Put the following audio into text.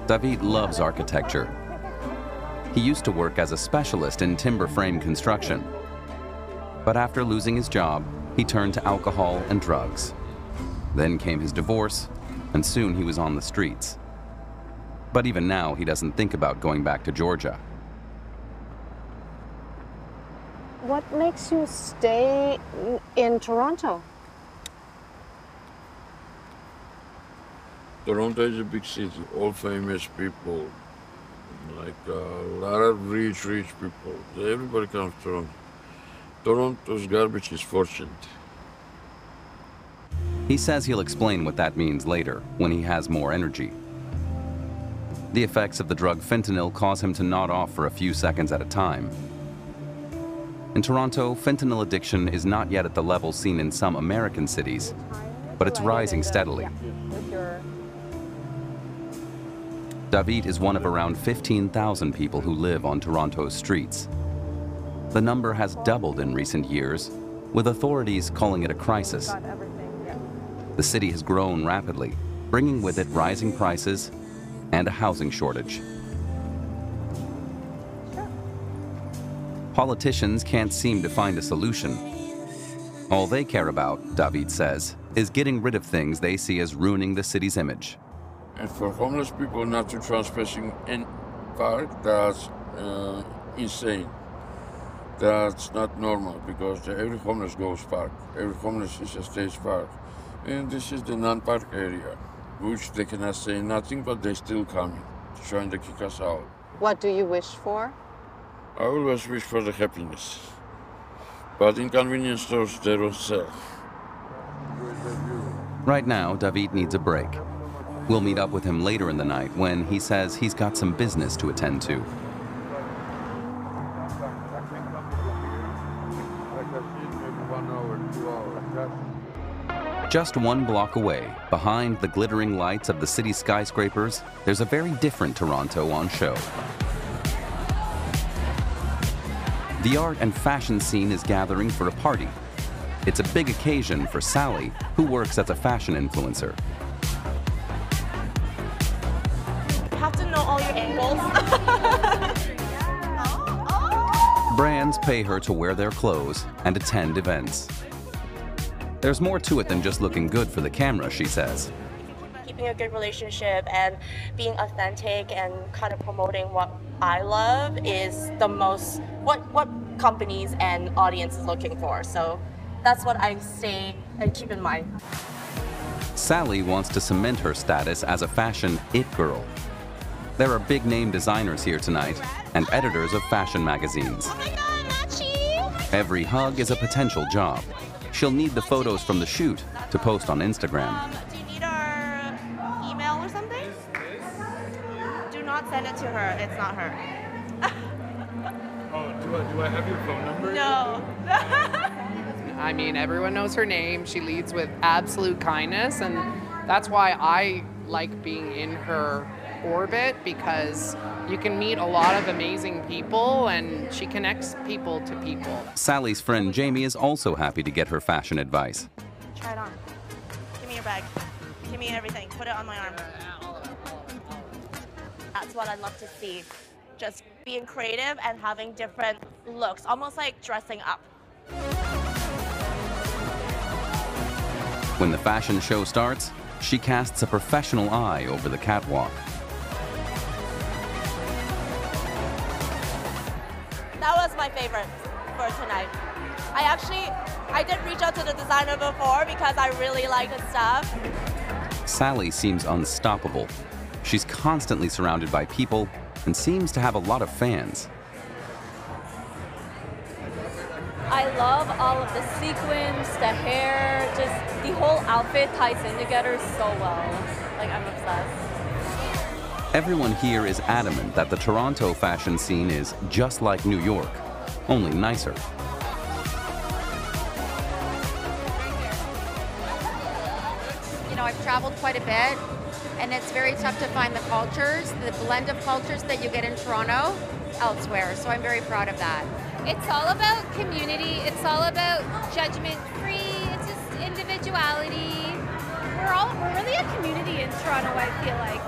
David loves architecture. He used to work as a specialist in timber frame construction. But after losing his job, he turned to alcohol and drugs. Then came his divorce, and soon he was on the streets. But even now, he doesn't think about going back to Georgia. What makes you stay in Toronto? Toronto is a big city, all famous people, like a lot of rich people. Everybody comes to Toronto. Toronto's garbage is fortunate. He says he'll explain what that means later, when he has more energy. The effects of the drug fentanyl cause him to nod off for a few seconds at a time. In Toronto, fentanyl addiction is not yet at the level seen in some American cities, but it's rising steadily. David is one of around 15,000 people who live on Toronto's streets. The number has doubled in recent years, with authorities calling it a crisis. The city has grown rapidly, bringing with it rising prices and a housing shortage. Politicians can't seem to find a solution. All they care about, David says, is getting rid of things they see as ruining the city's image. And for homeless people not to trespassing in park, that's insane. That's not normal because every homeless goes park. Every homeless is a state park. And this is the non-park area, which they cannot say nothing, but they still coming, trying to kick us out. What do you wish for? I always wish for the happiness. But in convenience stores, they don't sell. Right now, David needs a break. We'll meet up with him later in the night when he says he's got some business to attend to. Just 1 block away, behind the glittering lights of the city's skyscrapers, there's a very different Toronto on show. The art and fashion scene is gathering for a party. It's a big occasion for Sally, who works as a fashion influencer. You have to know all your angles. Brands pay her to wear their clothes and attend events. There's more to it than just looking good for the camera, she says. Keeping a good relationship and being authentic and kind of promoting what I love is the most, what companies and audience is looking for. So that's what I say and keep in mind. Sally wants to cement her status as a fashion it girl. There are big name designers here tonight and editors of fashion magazines. Oh my God, Machi! Every hug is a potential job. She'll need the photos from the shoot to post on Instagram. Do you need our email or something? Do not send it to her. It's not her. Oh, do I have your phone number? No. I mean, everyone knows her name. She leads with absolute kindness, and that's why I like being in her orbit, because you can meet a lot of amazing people and she connects people to people. Sally's friend Jamie is also happy to get her fashion advice. Try it on. Give me your bag. Give me everything. Put it on my arm. That's what I'd love to see. Just being creative and having different looks, almost like dressing up. When the fashion show starts, she casts a professional eye over the catwalk. That was my favorite for tonight. I did reach out to the designer before because I really like his stuff. Sally seems unstoppable. She's constantly surrounded by people and seems to have a lot of fans. I love all of the sequins, the hair, just the whole outfit ties in together so well. Like, I'm obsessed. Everyone here is adamant that the Toronto fashion scene is just like New York, only nicer. You know, I've traveled quite a bit, and it's very tough to find the cultures, the blend of cultures that you get in Toronto elsewhere, so I'm very proud of that. It's all about community, it's all about judgment-free, it's just individuality. We're really a community in Toronto, I feel like.